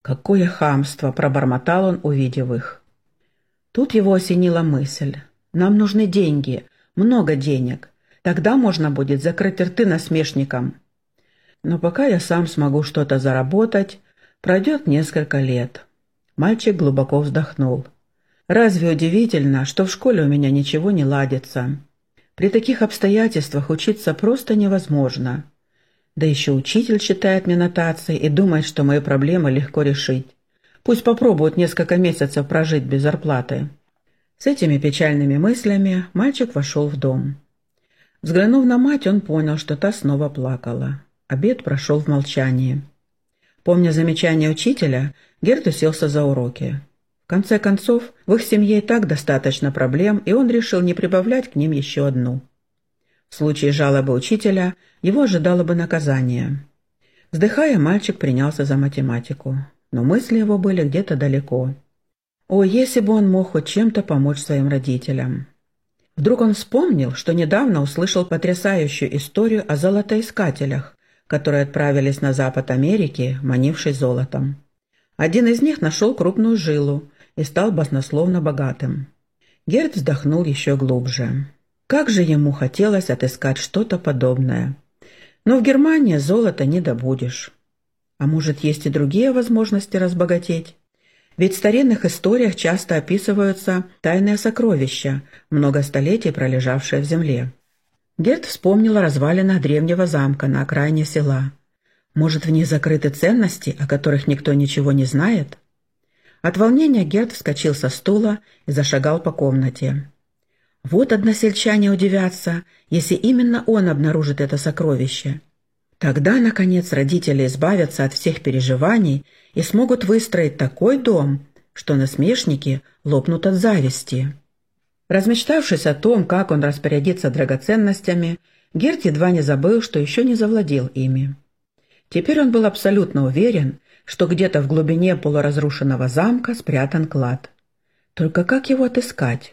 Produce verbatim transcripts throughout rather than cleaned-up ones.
«Какое хамство!» – пробормотал он, увидев их. Тут его осенила мысль. «Нам нужны деньги, много денег. Тогда можно будет закрыть рты насмешникам. Но пока я сам смогу что-то заработать, пройдет несколько лет». Мальчик глубоко вздохнул. «Разве удивительно, что в школе у меня ничего не ладится? При таких обстоятельствах учиться просто невозможно. Да еще учитель читает мне нотации и думает, что мои проблемы легко решить. Пусть попробуют несколько месяцев прожить без зарплаты». С этими печальными мыслями мальчик вошел в дом. Взглянув на мать, он понял, что та снова плакала. Обед прошел в молчании. Помня замечание учителя, Герд уселся за уроки. В конце концов, в их семье и так достаточно проблем, и он решил не прибавлять к ним еще одну. В случае жалобы учителя его ожидало бы наказание. Вздыхая, мальчик принялся за математику, но мысли его были где-то далеко. О, если бы он мог хоть чем-то помочь своим родителям! Вдруг он вспомнил, что недавно услышал потрясающую историю о золотоискателях, которые отправились на запад Америки, манившись золотом. Один из них нашел крупную жилу и стал баснословно богатым. Герд вздохнул еще глубже. Как же ему хотелось отыскать что-то подобное. Но в Германии золота не добудешь. А может, есть и другие возможности разбогатеть? Ведь в старинных историях часто описываются тайные сокровища, много столетий пролежавшие в земле. Герд вспомнил о развалинах древнего замка на окраине села. Может, в них закрыты ценности, о которых никто ничего не знает? От волнения Герд вскочил со стула и зашагал по комнате. Вот односельчане удивятся, если именно он обнаружит это сокровище. Тогда, наконец, родители избавятся от всех переживаний и смогут выстроить такой дом, что насмешники лопнут от зависти. Размечтавшись о том, как он распорядится драгоценностями, Герд едва не забыл, что еще не завладел ими. Теперь он был абсолютно уверен, что где-то в глубине полуразрушенного замка спрятан клад. Только как его отыскать?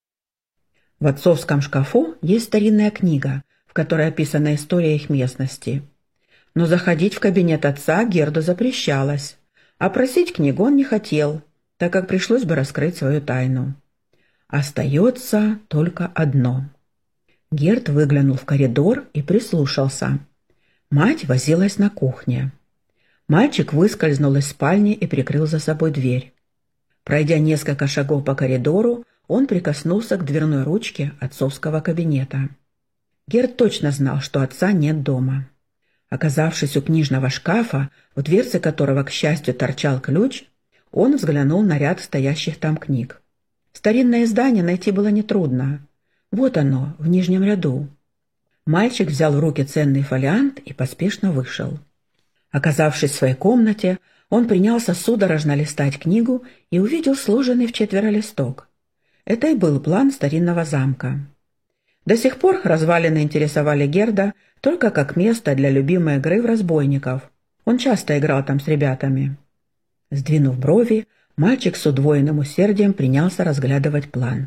В отцовском шкафу есть старинная книга, в которой описана история их местности. Но заходить в кабинет отца Герду запрещалось, а просить книгу он не хотел, так как пришлось бы раскрыть свою тайну. Остается только одно. Герд выглянул в коридор и прислушался. Мать возилась на кухне. Мальчик выскользнул из спальни и прикрыл за собой дверь. Пройдя несколько шагов по коридору, он прикоснулся к дверной ручке отцовского кабинета. Герд точно знал, что отца нет дома. Оказавшись у книжного шкафа, в дверце которого, к счастью, торчал ключ, он взглянул на ряд стоящих там книг. Старинное издание найти было нетрудно. Вот оно, в нижнем ряду. Мальчик взял в руки ценный фолиант и поспешно вышел. Оказавшись в своей комнате, он принялся судорожно листать книгу и увидел сложенный в четверо листок. Это и был план старинного замка. До сих пор развалины интересовали Герда только как место для любимой игры в разбойников. Он часто играл там с ребятами. Сдвинув брови, мальчик с удвоенным усердием принялся разглядывать план.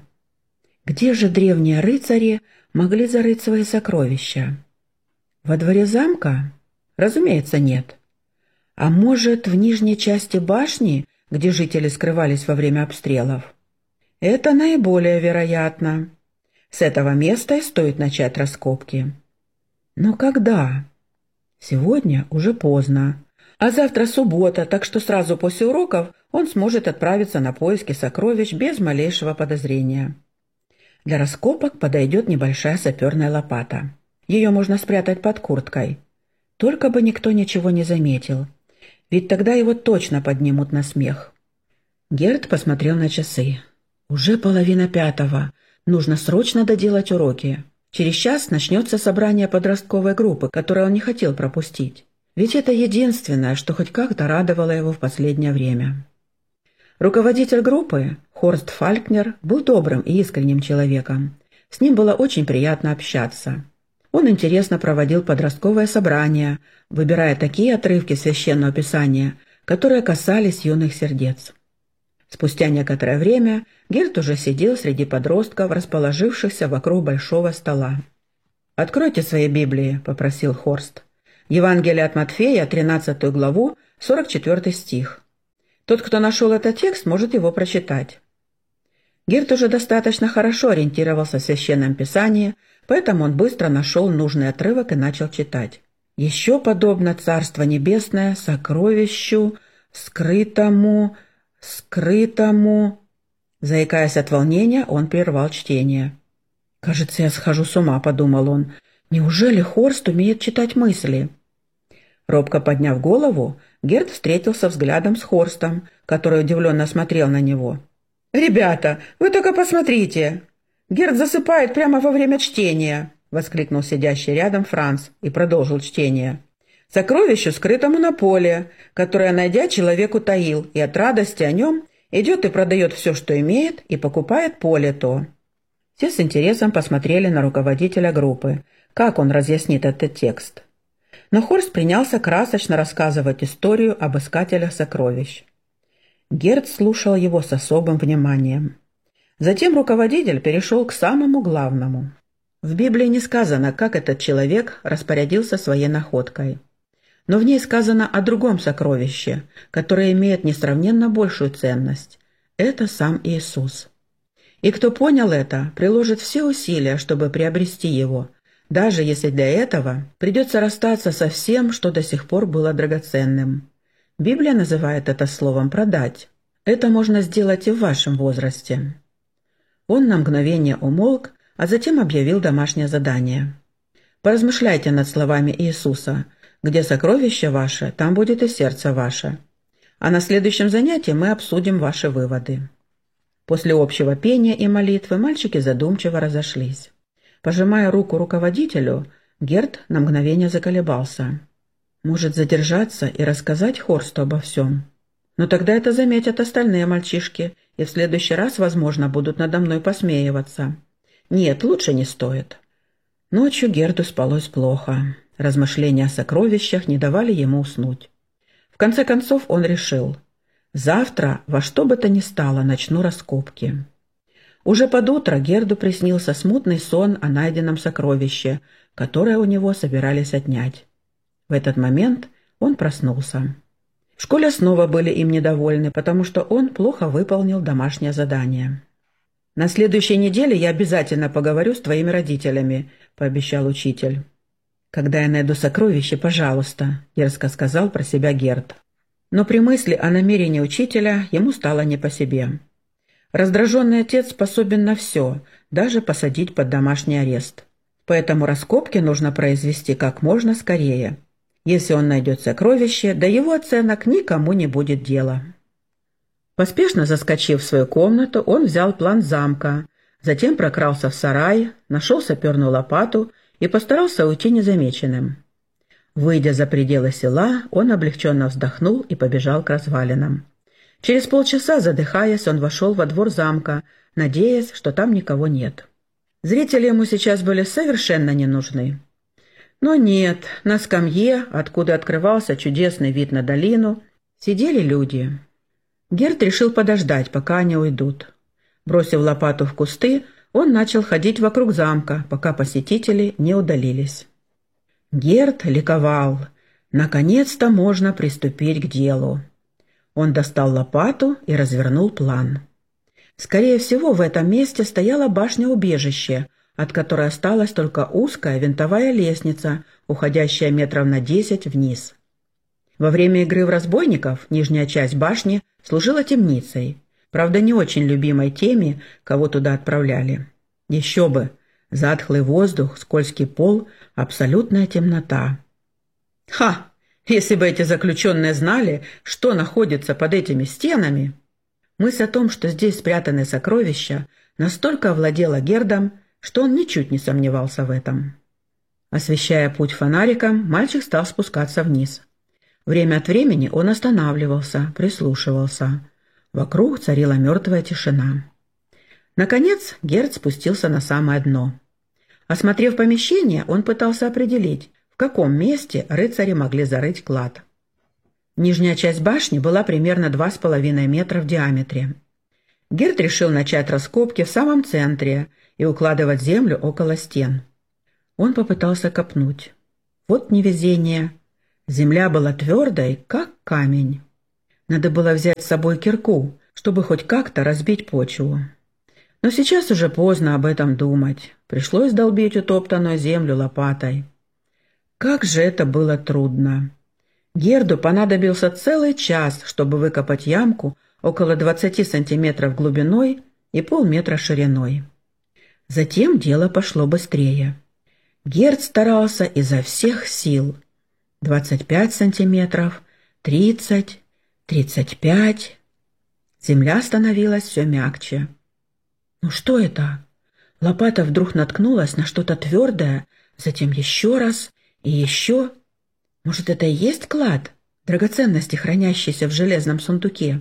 Где же древние рыцари могли зарыть свои сокровища? Во дворе замка? Разумеется, нет. А может, в нижней части башни, где жители скрывались во время обстрелов? Это наиболее вероятно. С этого места и стоит начать раскопки. Но когда? Сегодня уже поздно. А завтра суббота, так что сразу после уроков он сможет отправиться на поиски сокровищ без малейшего подозрения. Для раскопок подойдет небольшая саперная лопата. Ее можно спрятать под курткой. Только бы никто ничего не заметил, ведь тогда его точно поднимут на смех. Герд посмотрел на часы. Уже половина пятого. Нужно срочно доделать уроки. Через час начнется собрание подростковой группы, которое он не хотел пропустить. Ведь это единственное, что хоть как-то радовало его в последнее время. Руководитель группы, Хорст Фалькнер, был добрым и искренним человеком. С ним было очень приятно общаться. Он интересно проводил подростковое собрание, выбирая такие отрывки священного писания, которые касались юных сердец. Спустя некоторое время Герд уже сидел среди подростков, расположившихся вокруг большого стола. «Откройте свои Библии», — попросил Хорст. «Евангелие от Матфея, тринадцатую главу, сорок четвёртый стих. Тот, кто нашел этот текст, может его прочитать. Герд уже достаточно хорошо ориентировался в Священном Писании, поэтому он быстро нашел нужный отрывок и начал читать. «Еще подобно Царство Небесное сокровищу, скрытому, скрытому...» Заикаясь от волнения, он прервал чтение. «Кажется, я схожу с ума», — подумал он. «Неужели Хорст умеет читать мысли?» Робко подняв голову, Герд встретился взглядом с Хорстом, который удивленно смотрел на него. «Ребята, вы только посмотрите! Герд засыпает прямо во время чтения!» — воскликнул сидящий рядом Франц и продолжил чтение. «Сокровищу, скрытому на поле, которое, найдя, человек утаил, и от радости о нем идет и продает все, что имеет, и покупает поле то». Все с интересом посмотрели на руководителя группы, как он разъяснит этот текст. Но Хорст принялся красочно рассказывать историю об искателях сокровищ. Герд слушал его с особым вниманием. Затем руководитель перешел к самому главному. В Библии не сказано, как этот человек распорядился своей находкой. Но в ней сказано о другом сокровище, которое имеет несравненно большую ценность. Это сам Иисус. И кто понял это, приложит все усилия, чтобы приобрести его, даже если для этого придется расстаться со всем, что до сих пор было драгоценным. Библия называет это словом «продать». Это можно сделать и в вашем возрасте. Он на мгновение умолк, а затем объявил домашнее задание. Поразмышляйте над словами Иисуса: «Где сокровище ваше, там будет и сердце ваше». А на следующем занятии мы обсудим ваши выводы. После общего пения и молитвы мальчики задумчиво разошлись. Пожимая руку руководителю, Герд на мгновение заколебался. Может, задержаться и рассказать Хорсту обо всем? Но тогда это заметят остальные мальчишки, и в следующий раз, возможно, будут надо мной посмеиваться. Нет, лучше не стоит. Ночью Герду спалось плохо. Размышления о сокровищах не давали ему уснуть. В конце концов он решил: завтра во что бы то ни стало начну раскопки. Уже под утро Герду приснился смутный сон о найденном сокровище, которое у него собирались отнять. В этот момент он проснулся. В школе снова были им недовольны, потому что он плохо выполнил домашнее задание. «На следующей неделе я обязательно поговорю с твоими родителями», — пообещал учитель. «Когда я найду сокровище, пожалуйста», — дерзко сказал про себя Герд. Но при мысли о намерении учителя ему стало не по себе. Раздраженный отец способен на все, даже посадить под домашний арест. Поэтому раскопки нужно произвести как можно скорее. Если он найдет сокровище, до его оценок никому не будет дела. Поспешно заскочив в свою комнату, он взял план замка, затем прокрался в сарай, нашел саперную лопату и постарался уйти незамеченным. Выйдя за пределы села, он облегченно вздохнул и побежал к развалинам. Через полчаса, задыхаясь, он вошел во двор замка, надеясь, что там никого нет. Зрители ему сейчас были совершенно не нужны. Но нет, на скамье, откуда открывался чудесный вид на долину, сидели люди. Герд решил подождать, пока они уйдут. Бросив лопату в кусты, он начал ходить вокруг замка, пока посетители не удалились. Герд ликовал. Наконец-то можно приступить к делу. Он достал лопату и развернул план. Скорее всего, в этом месте стояла башня-убежище, от которой осталась только узкая винтовая лестница, уходящая метров на десять вниз. Во время игры в разбойников нижняя часть башни служила темницей, правда, не очень любимой теми, кого туда отправляли. Еще бы! Затхлый воздух, скользкий пол, абсолютная темнота. Ха! Если бы эти заключенные знали, что находится под этими стенами! Мысль о том, что здесь спрятаны сокровища, настолько овладела Гердом, что он ничуть не сомневался в этом. Освещая путь фонариком, мальчик стал спускаться вниз. Время от времени он останавливался, прислушивался. Вокруг царила мертвая тишина. Наконец Герд спустился на самое дно. Осмотрев помещение, он пытался определить, в каком месте рыцари могли зарыть клад. Нижняя часть башни была примерно два с половиной метра в диаметре. Герд решил начать раскопки в самом центре и укладывать землю около стен. Он попытался копнуть. Вот невезение. Земля была твердой, как камень. Надо было взять с собой кирку, чтобы хоть как-то разбить почву. Но сейчас уже поздно об этом думать. Пришлось долбить утоптанную землю лопатой. Как же это было трудно! Герду понадобился целый час, чтобы выкопать ямку около двадцати сантиметров глубиной и полметра шириной. Затем дело пошло быстрее. Герд старался изо всех сил. Двадцать пять сантиметров, тридцать, тридцать пять. Земля становилась все мягче. Ну что это? Лопата вдруг наткнулась на что-то твердое, затем еще раз и еще. Может, это и есть клад, драгоценности, хранящиеся в железном сундуке?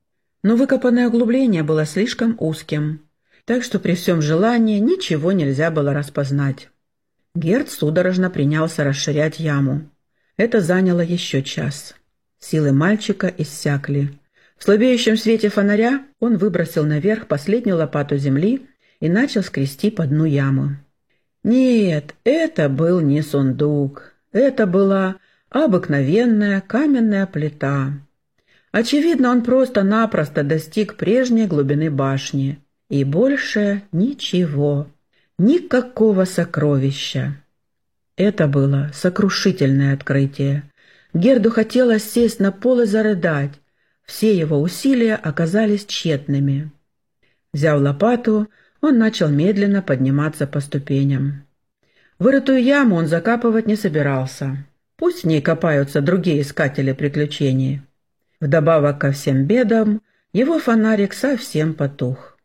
Но выкопанное углубление было слишком узким, так что при всем желании ничего нельзя было распознать. Герд судорожно принялся расширять яму. Это заняло еще час. Силы мальчика иссякли. В слабеющем свете фонаря он выбросил наверх последнюю лопату земли и начал скрести по дну ямы. Нет, это был не сундук. Это была обыкновенная каменная плита. Очевидно, он просто-напросто достиг прежней глубины башни. И больше ничего. Никакого сокровища. Это было сокрушительное открытие. Герду хотелось сесть на пол и зарыдать. Все его усилия оказались тщетными. Взяв лопату, он начал медленно подниматься по ступеням. Вырытую яму он закапывать не собирался. Пусть в ней копаются другие искатели приключений. Вдобавок ко всем бедам, его фонарик совсем потух.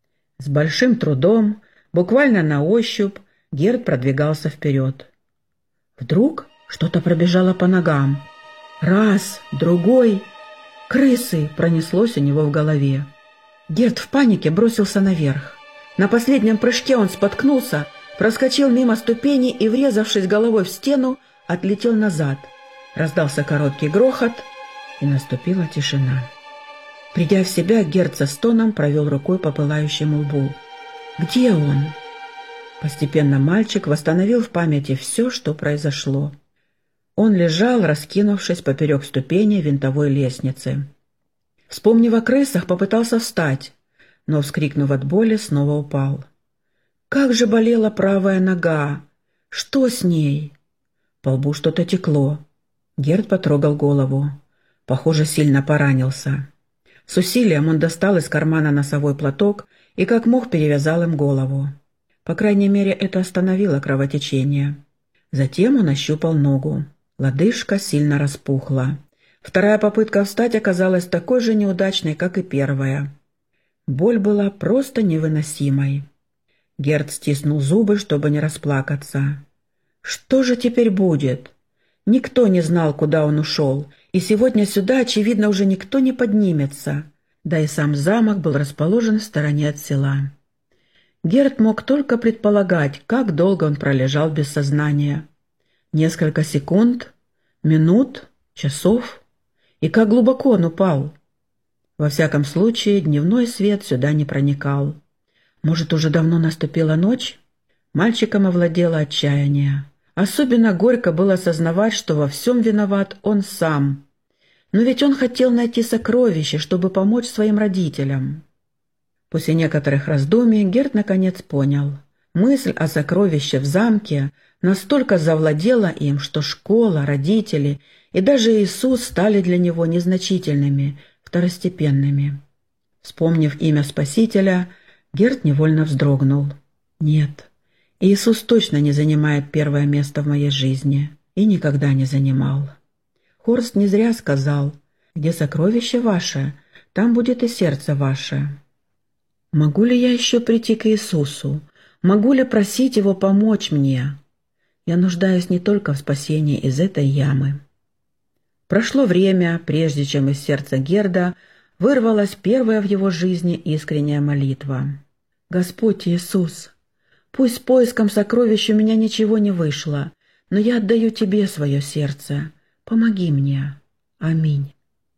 С большим трудом, буквально на ощупь, Герд продвигался вперед. Вдруг что-то пробежало по ногам. Раз, другой. «Крысы!» пронеслось у него в голове. Герд в панике бросился наверх. На последнем прыжке он споткнулся, проскочил мимо ступеней и, врезавшись головой в стену, отлетел назад. Раздался короткий грохот, и наступила тишина. Придя в себя, Герд со стоном провел рукой по пылающему лбу. «Где он?» Постепенно мальчик восстановил в памяти все, что произошло. Он лежал, раскинувшись поперек ступеней винтовой лестницы. Вспомнив о крысах, попытался встать, но, вскрикнув от боли, снова упал. Как же болела правая нога! Что с ней? По лбу что-то текло. Герд потрогал голову. Похоже, сильно поранился. С усилием он достал из кармана носовой платок и как мог перевязал им голову. По крайней мере, это остановило кровотечение. Затем он ощупал ногу. Лодыжка сильно распухла. Вторая попытка встать оказалась такой же неудачной, как и первая. Боль была просто невыносимой. Герд стиснул зубы, чтобы не расплакаться. Что же теперь будет? Никто не знал, куда он ушел, и сегодня сюда, очевидно, уже никто не поднимется. Да и сам замок был расположен в стороне от села. Герд мог только предполагать, как долго он пролежал без сознания. Несколько секунд, минут, часов. И как глубоко он упал. Во всяком случае, дневной свет сюда не проникал. Может, уже давно наступила ночь? Мальчиком овладело отчаяние. Особенно горько было осознавать, что во всем виноват он сам. Но ведь он хотел найти сокровище, чтобы помочь своим родителям. После некоторых раздумий Герд наконец понял. Мысль о сокровище в замке настолько завладела им, что школа, родители и даже Иисус стали для него незначительными, второстепенными. Вспомнив имя Спасителя, Герд невольно вздрогнул. Нет, Иисус точно не занимает первое место в моей жизни и никогда не занимал. Хорст не зря сказал: «Где сокровище ваше, там будет и сердце ваше». Могу ли я еще прийти к Иисусу? Могу ли просить Его помочь мне? Я нуждаюсь не только в спасении из этой ямы. Прошло время, прежде чем из сердца Герда вырвалась первая в его жизни искренняя молитва. «Господь Иисус, пусть с поиском сокровищ у меня ничего не вышло, но я отдаю Тебе свое сердце. Помоги мне. Аминь».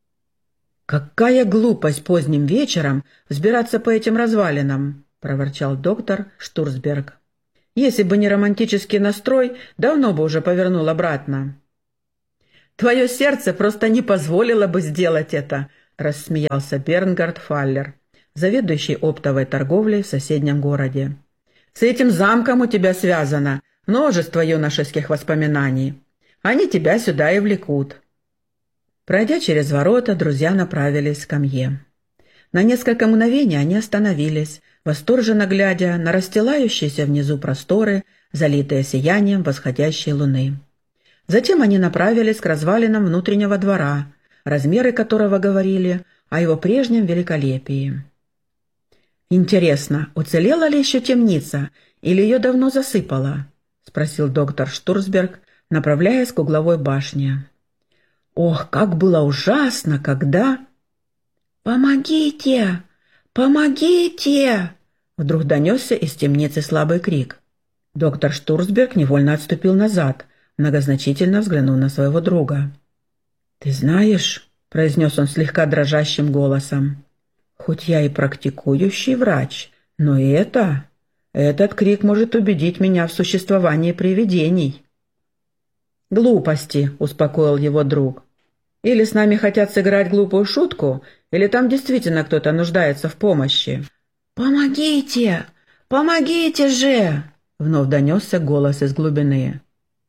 «Какая глупость поздним вечером взбираться по этим развалинам!» — проворчал доктор Штурцберг. «Если бы не романтический настрой, давно бы уже повернул обратно». «Твое сердце просто не позволило бы сделать это», – рассмеялся Бернгард Фаллер, заведующий оптовой торговлей в соседнем городе. «С этим замком у тебя связано множество юношеских воспоминаний. Они тебя сюда и влекут». Пройдя через ворота, друзья направились к скамье. На несколько мгновений они остановились, восторженно глядя на расстилающиеся внизу просторы, залитые сиянием восходящей луны. Затем они направились к развалинам внутреннего двора, размеры которого говорили о его прежнем великолепии. «Интересно, уцелела ли еще темница, или ее давно засыпало?» – спросил доктор Штурсберг, направляясь к угловой башне. «Ох, как было ужасно, когда...» «Помогите! Помогите!» Вдруг донесся из темницы слабый крик. Доктор Штурсберг невольно отступил назад, многозначительно взглянув на своего друга. «Ты знаешь, — произнес он слегка дрожащим голосом, — хоть я и практикующий врач, но это... этот крик может убедить меня в существовании привидений». «Глупости!» — успокоил его друг. «Или с нами хотят сыграть глупую шутку, или там действительно кто-то нуждается в помощи». «Помогите! Помогите же!» — вновь донесся голос из глубины.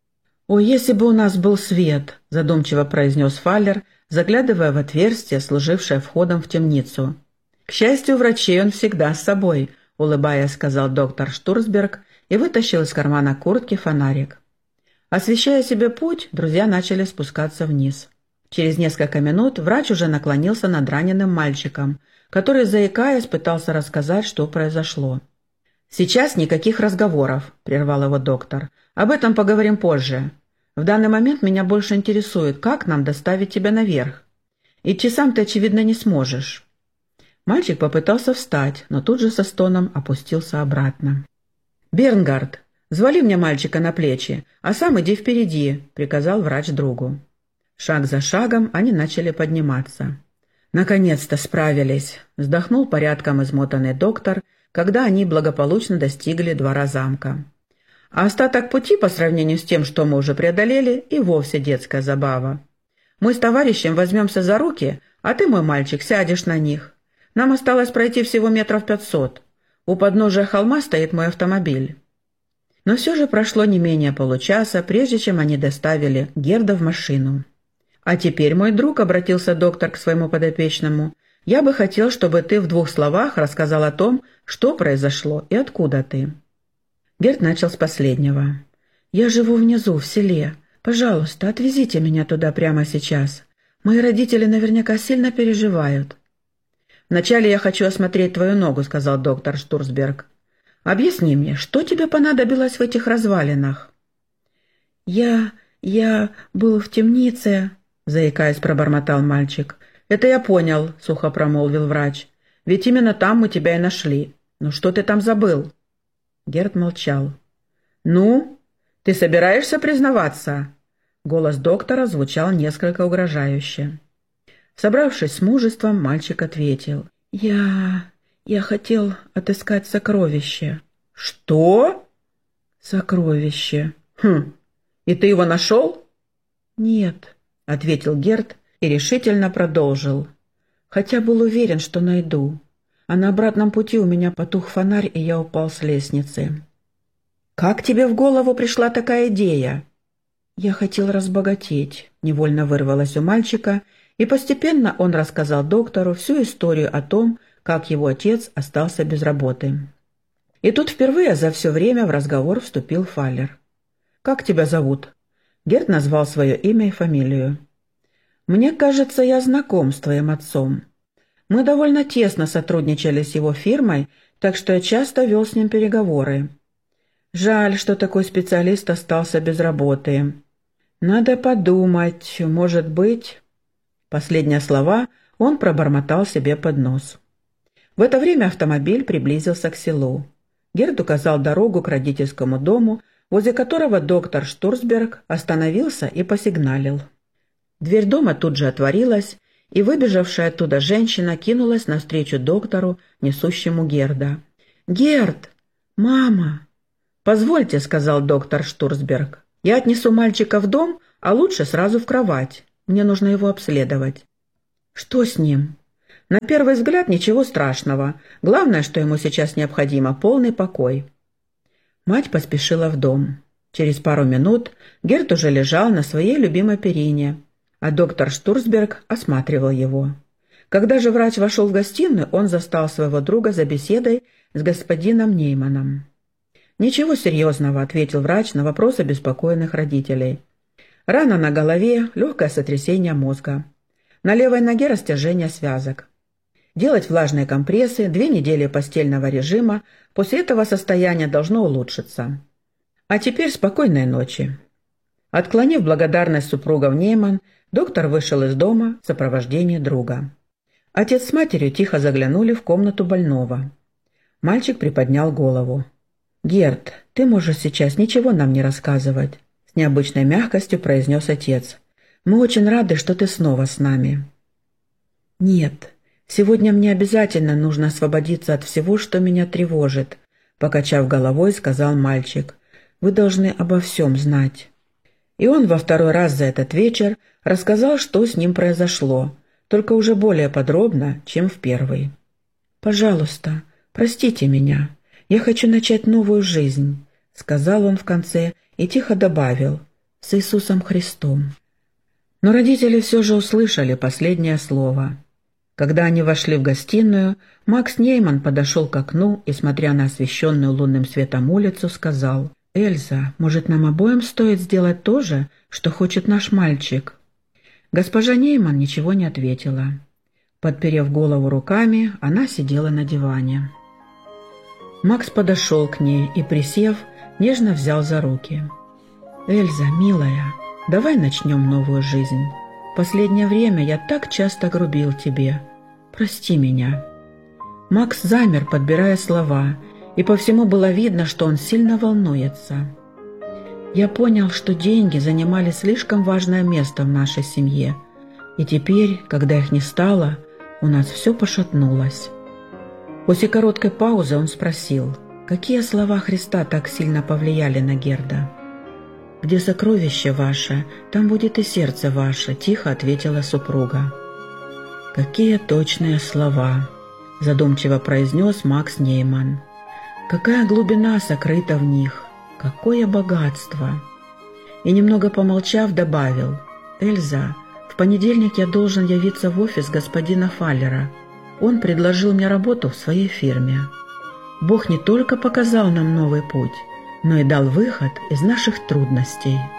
«О, если бы у нас был свет!» — задумчиво произнес Фаллер, заглядывая в отверстие, служившее входом в темницу. «К счастью, врачей он всегда с собой», — улыбаясь, сказал доктор Штурсберг и вытащил из кармана куртки фонарик. Освещая себе путь, друзья начали спускаться вниз. Через несколько минут врач уже наклонился над раненым мальчиком, который, заикаясь, пытался рассказать, что произошло. «Сейчас никаких разговоров», — прервал его доктор. «Об этом поговорим позже. В данный момент меня больше интересует, как нам доставить тебя наверх. Идти сам ты, очевидно, не сможешь». Мальчик попытался встать, но тут же со стоном опустился обратно. «Бернгард, взвали мне мальчика на плечи, а сам иди впереди», — приказал врач другу. Шаг за шагом они начали подниматься. «Наконец-то справились», — вздохнул порядком измотанный доктор, когда они благополучно достигли двора замка. А остаток пути, по сравнению с тем, что мы уже преодолели, и вовсе детская забава. Мы с товарищем возьмемся за руки, а ты, мой мальчик, сядешь на них. Нам осталось пройти всего метров пятьсот. У подножия холма стоит мой автомобиль». Но все же прошло не менее получаса, прежде чем они доставили Герда в машину. «А теперь, мой друг, — обратился доктор к своему подопечному, — я бы хотел, чтобы ты в двух словах рассказал о том, что произошло и откуда ты». Герд начал с последнего. «Я живу внизу, в селе. Пожалуйста, отвезите меня туда прямо сейчас. Мои родители наверняка сильно переживают». «Вначале я хочу осмотреть твою ногу», — сказал доктор Штурсберг. «Объясни мне, что тебе понадобилось в этих развалинах?» «Я... я был в темнице», — заикаясь, пробормотал мальчик. «Это я понял», — сухо промолвил врач. «Ведь именно там мы тебя и нашли. Но что ты там забыл?» Герд молчал. «Ну, ты собираешься признаваться?» Голос доктора звучал несколько угрожающе. Собравшись с мужеством, мальчик ответил. «Я... я хотел отыскать сокровище». «Что?» «Сокровище». «Хм, и ты его нашел?» «Нет», — ответил Герд и решительно продолжил. «Хотя был уверен, что найду. А на обратном пути у меня потух фонарь, и я упал с лестницы». «Как тебе в голову пришла такая идея?» «Я хотел разбогатеть», — невольно вырвалось у мальчика, и постепенно он рассказал доктору всю историю о том, как его отец остался без работы. И тут впервые за все время в разговор вступил Фаллер. «Как тебя зовут?» Герд назвал свое имя и фамилию. «Мне кажется, я знаком с твоим отцом. Мы довольно тесно сотрудничали с его фирмой, так что я часто вел с ним переговоры. Жаль, что такой специалист остался без работы. Надо подумать, может быть...» Последние слова он пробормотал себе под нос. В это время автомобиль приблизился к селу. Герд указал дорогу к родительскому дому, возле которого доктор Штурсберг остановился и посигналил. Дверь дома тут же отворилась, и выбежавшая оттуда женщина кинулась навстречу доктору, несущему Герда. «Герд! Мама!» «Позвольте», — сказал доктор Штурсберг. «Я отнесу мальчика в дом, А лучше сразу в кровать. Мне нужно его обследовать». «Что с ним?» «На первый взгляд ничего страшного. Главное, что ему сейчас необходимо – полный покой». Мать поспешила в дом. Через пару минут Герт уже лежал на своей любимой перине, а доктор Штурцберг осматривал его. Когда же врач вошел в гостиную, он застал своего друга за беседой с господином Нейманом. «Ничего серьезного», — ответил врач на вопрос обеспокоенных родителей. «Рана на голове, легкое сотрясение мозга. На левой ноге растяжение связок. Делать влажные компрессы, две недели постельного режима, после этого состояние должно улучшиться. А теперь спокойной ночи». Отклонив благодарность супругов Нейман, доктор вышел из дома в сопровождении друга. Отец с матерью тихо заглянули в комнату больного. Мальчик приподнял голову. «Герт, ты можешь сейчас ничего нам не рассказывать», — с необычной мягкостью произнес отец. «Мы очень рады, что ты снова с нами». «Нет, сегодня мне обязательно нужно освободиться от всего, что меня тревожит», — покачав головой, сказал мальчик. «Вы должны обо всем знать». И он во второй раз за этот вечер рассказал, что с ним произошло, только уже более подробно, чем в первый. «Пожалуйста, простите меня. Я хочу начать новую жизнь», — сказал он в конце и тихо добавил: «с Иисусом Христом». Но родители все же услышали последнее слово. Когда они вошли в гостиную, Макс Нейман подошел к окну и, смотря на освещенную лунным светом улицу, сказал: «Эльза, может, нам обоим стоит сделать то же, что хочет наш мальчик?» Госпожа Нейман ничего не ответила. Подперев голову руками, она сидела на диване. Макс подошел к ней и, присев, нежно взял за руки. «Эльза, милая, давай начнем новую жизнь. Последнее время я так часто грубил тебе. Прости меня». Макс замер, подбирая слова, и по всему было видно, что он сильно волнуется. «Я понял, что деньги занимали слишком важное место в нашей семье, и теперь, когда их не стало, у нас все пошатнулось». После короткой паузы он спросил: «Какие слова Христа так сильно повлияли на Герда?» «Где сокровище ваше, там будет и сердце ваше», — тихо ответила супруга. «Какие точные слова», — задумчиво произнес Макс Нейман. «Какая глубина сокрыта в них, какое богатство!» И, немного помолчав, добавил: «Эльза, в понедельник я должен явиться в офис господина Фаллера. Он предложил мне работу в своей фирме. Бог не только показал нам новый путь, но и дал выход из наших трудностей».